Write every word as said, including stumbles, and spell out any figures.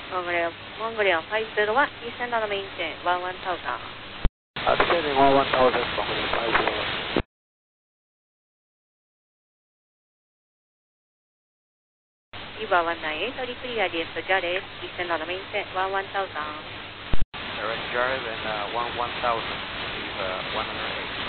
Mongolia, Mongolia five zero one, descend on the maintain, one one thousand. Uh, descending one one thousand, Mongolia five zero one. Eva one nine eight, all clear, direct Jared, descend on the maintain, one one thousand. Direct Jared and uh, one one thousand, Eva one hundred eight.